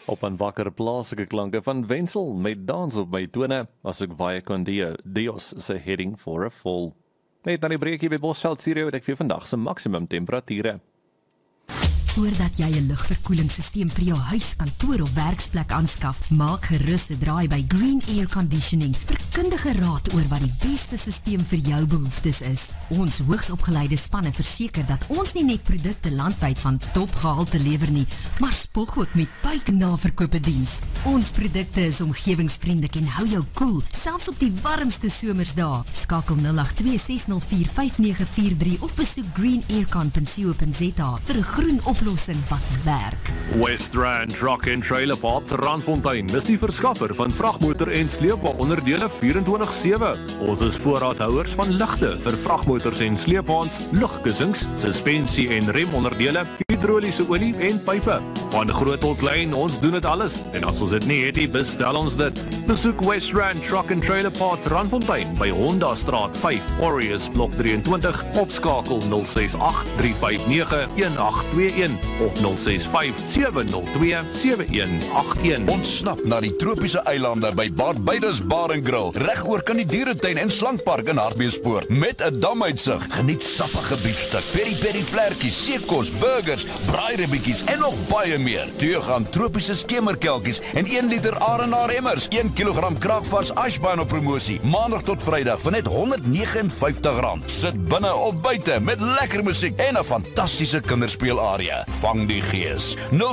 Op 'n wakker plaaslike klanke van Wenzel met dans op my tone, asook Vaya con Dios se Heading for a Fall. Net na die breekie by Bosveld Studio het ek vir vandag se maksimum temperature. Voordat jy 'n lugverkoelingssysteem vir jou huis, kantoor of werksplek aanskaf, maak gerus 'n draai by Green Air Conditioning vir kundige raad oor wat die beste systeem vir jou behoeftes is. Ons hoogsopgeleide spanne verseker dat ons nie net produkte landwyd van topgehalte lewer nie, maar spog ook met buiknaverkope diens. Ons produkte is omgewingsvriendelik en hou jou koel, selfs op die warmste somersdae. Skakel 082 604 5943 of besoek greenaircon.co.za vir 'n groen oplossing wat werk. West Rand Truck and Trailer Parts Randfontein is die verskaffer van vragmotor en sleepwaonderdele 24/7. Ons is voorraadhouers van ligte vir vragmotors en sleepwaens, lugkussings, suspensie en remonderdele, hidroliese olie en pype. Van groot tot klein, ons doen dit alles. En as ons dit nie het nie, bestel ons dit. Besoek West Rand Truck and Trailer Parts Randfontein by Honda Straat 5, Aureus Blok 23 of skakel 068 359 1821 of 065 702 7181. Ontsnap na die tropiese eilande by Barbados Bar and Grill, reg oor kan die dieretuin en slankpark in Hartbeespoort met 'n damuitsig. Geniet sappige biefstuk, peri-peri vlekkies, seekos, burgers, braairibbietjies en nog baie meer. 2 gram tropiese skemerkelkies en 1 liter Arenaar emmers, 1 kilogram kraakvars ashbaan op promosie, maandag tot Vrydag vir net R159. Sit binne of buite met lekker musiek en 'n fantastiese kinderspeelarea. Vang die gees.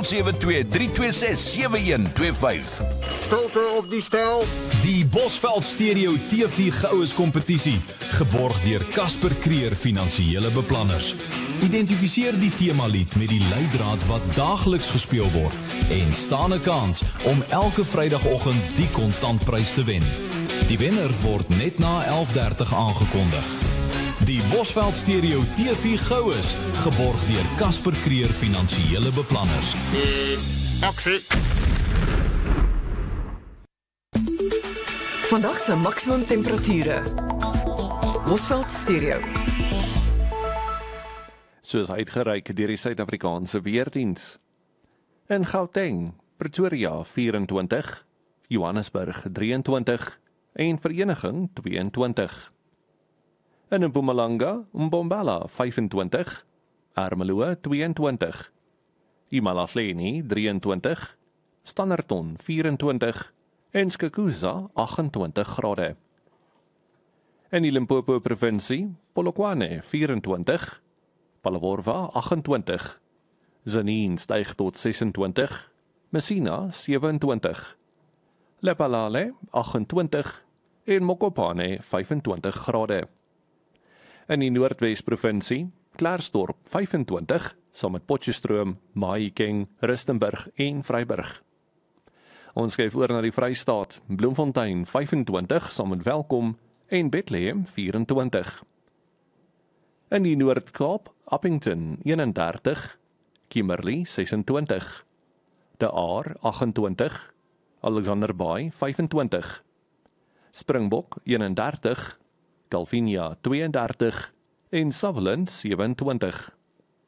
072-326-7125. Stilte op die stel. Die Bosveld Stereo TV Goues kompetisie, geborg deur Casper Creer Finansiële Beplanners. Identifiseer die temalied met die leidraad wat daagliks gespeel word en staan 'n kans om elke Vrydagoggend die kontantprys te wen. Die wenner word net na 11:30 aangekondig. Die Bosveld Stereo TV Goues, geborg deur Casper Creer Finansiële Beplanners. Aksie. Vandag se maksimum temperature. Bosveld Stereo. Soos uitgereik deur die Suid-Afrikaanse Weerdiens. In Gauteng, Pretoria 24, Johannesburg 23 en Vereniging 22. In Mpumalanga, Mbombela 25, Ermelo 22, Imalahleni 23, Standerton 24 en Skukuza 28 grade. In die Limpopo provinsie, Polokwane 24, Palawurwa 28, Tzaneen styg tot 26, Messina 27, Lephalale 28 en Mokopane 25 grade. In die Noordwes-provinsie, Klerksdorp 25, saam met Potchefstroom, Mahikeng, Rustenburg en Vryburg. Ons skuif oor na die Vrystaat, Bloemfontein 25, saam met Welkom en Bethlehem 24. In die Noord-Kaap, Appington 31, Kimberley 26, De Aar 28, Alexander Bay 25, Springbok 31, Calvinia 32 en Sutherland 27.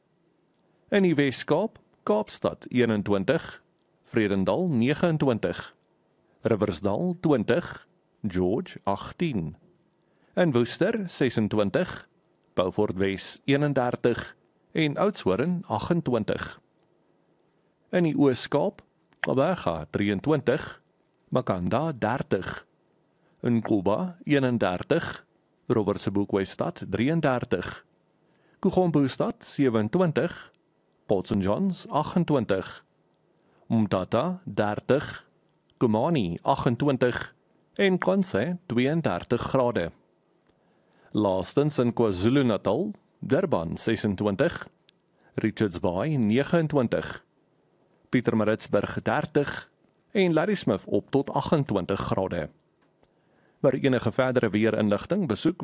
In die Wes-Kaap, Kaapstad 21, Vredendal 29, Riversdal 20, George 18. In Worcester 26, Beaufort Wes 31 en Oudtshoorn 28. In die Oos-Kaap, Gqeberha 23, Makanda 30, Nkuba 31, Robertsburg-Weststad 33, Kugombustad 27, Port St. Johns 28, Umtata 30, Kumani 28 en Konsei 32 grade. Laastens in KwaZulu-Natal, Durban 26, Richards Bay 29, Pietermaritzburg 30 en Ladysmith op tot 28 grade. Vir enige verdere weerinligting besoek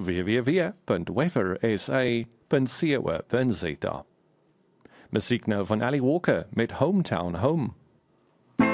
www.weathersa.co.za. Musiek nou van Ali Walker met Hometown Home.